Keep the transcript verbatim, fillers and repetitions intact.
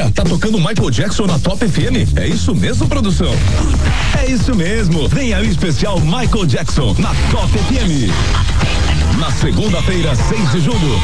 Poxa, tá tocando Michael Jackson na Top F M? É isso mesmo, produção? É isso mesmo. Vem aí o especial Michael Jackson na Top F M. Na segunda-feira, seis de julho.